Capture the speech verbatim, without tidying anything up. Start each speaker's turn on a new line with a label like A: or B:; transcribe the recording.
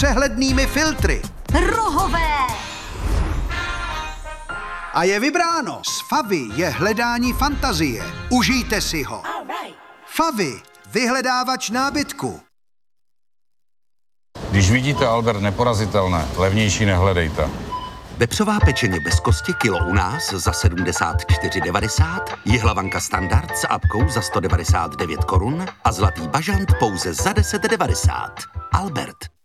A: přehlednými filtry.
B: Rohové!
A: A je vybráno. S Favy je hledání fantazie. Užijte si ho. Favy, vyhledávač nábytku.
C: Když vidíte Albert neporazitelné, levnější nehledejte.
D: Vepřová pečeně bez kosti kilo u nás za sedmdesát čtyři devadesát, jihlavanka standard s apkou za sto devadesát devět korun a zlatý bažant pouze za deset devadesát. Albert.